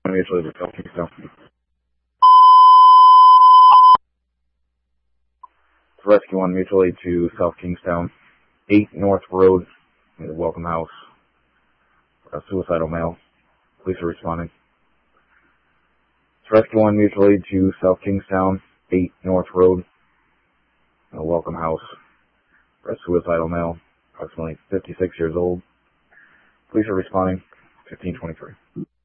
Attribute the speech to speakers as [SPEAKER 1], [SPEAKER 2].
[SPEAKER 1] Mutual Aid to South Kingstown. Rescue 1 Mutual Aid to South Kingstown. 8 North Road, near the Welcome House. A suicidal male. Police are responding. Rescue 1 Mutual Aid to South Kingstown. 8 North Road, near the Welcome House. A suicidal male, approximately 56 years old. Police are responding. 1523.